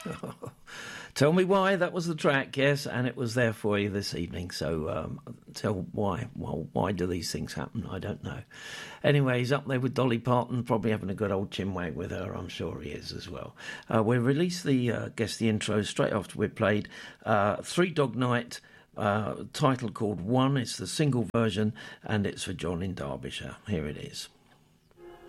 Tell me why. That was the track, yes, and it was there for you this evening. So tell why. Well, why do these things happen? I don't know. Anyway, he's up there with Dolly Parton, probably having a good old chinwag with her. I'm sure he is as well. We'll release the intro straight after we played Three Dog Night, title called One. It's the single version, and it's for John in Derbyshire. Here it is.